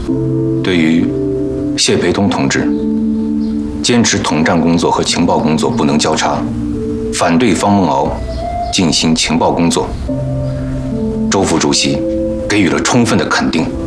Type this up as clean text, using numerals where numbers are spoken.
对于谢培东同志坚持统战工作和情报工作不能交叉，反对方梦敖进行情报工作，周副主席给予了充分的肯定。